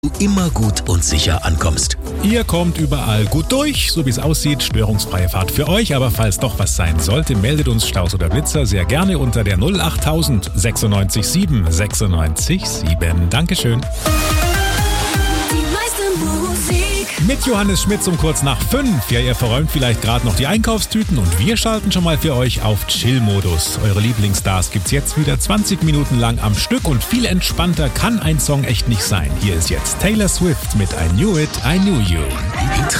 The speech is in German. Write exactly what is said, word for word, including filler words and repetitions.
du immer gut und sicher ankommst. Ihr kommt überall gut durch, so wie es aussieht, störungsfreie Fahrt für euch, aber falls doch was sein sollte, meldet uns Staus oder Blitzer sehr gerne unter der null achttausend sechsundneunzig sieben sechsundneunzig sieben. Dankeschön. Mit Johannes Schmitz um kurz nach fünf. Ja, ihr verräumt vielleicht gerade noch die Einkaufstüten und wir schalten schon mal für euch auf Chill-Modus. Eure Lieblingsstars gibt's jetzt wieder zwanzig Minuten lang am Stück und viel entspannter kann ein Song echt nicht sein. Hier ist jetzt Taylor Swift mit I Knew It, I Knew You.